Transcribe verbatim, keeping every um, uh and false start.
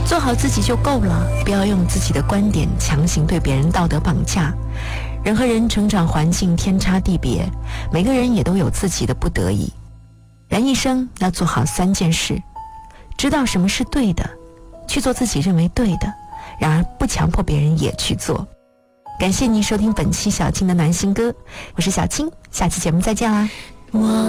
做好自己就够了，不要用自己的观点强行对别人道德绑架。人和人成长环境天差地别，每个人也都有自己的不得已。人一生要做好三件事：知道什么是对的，去做自己认为对的，然而不强迫别人也去做。感谢您收听本期小青的暖心歌，我是小青，下期节目再见啦。我